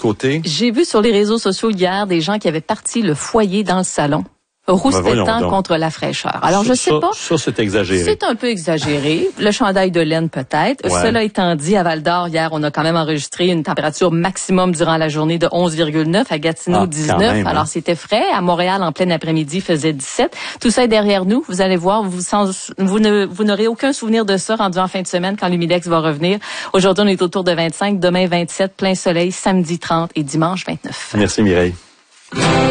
côté? J'ai vu sur les réseaux sociaux hier des gens qui avaient parti le foyer dans le salon, rouspétant contre la fraîcheur. Alors, je sais pas. Ça, c'est exagéré. C'est un peu exagéré. Le chandail de laine, peut-être. Ouais. Cela étant dit, à Val-d'Or, hier, on a quand même enregistré une température maximum durant la journée de 11,9. À Gatineau, 19. Même, Alors, c'était frais. À Montréal, en plein après-midi, faisait 17. Tout ça est derrière nous. Vous allez voir, vous n'aurez aucun souvenir de ça rendu en fin de semaine quand l'humidex va revenir. Aujourd'hui, on est autour de 25. Demain, 27. Plein soleil. Samedi, 30. Et dimanche, 29. Merci, Mireille.